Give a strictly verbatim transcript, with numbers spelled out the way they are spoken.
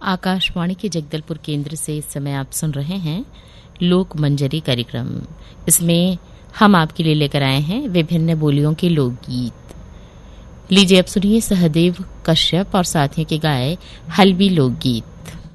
आकाशवाणी के जगदलपुर केंद्र से इस समय आप सुन रहे हैं लोक मंजरी कार्यक्रम। इसमें हम आपके लिए लेकर आए हैं विभिन्न बोलियों के लोकगीत। लीजिए अब सुनिए सहदेव कश्यप और साथियों के गाए हल्बी लोकगीत।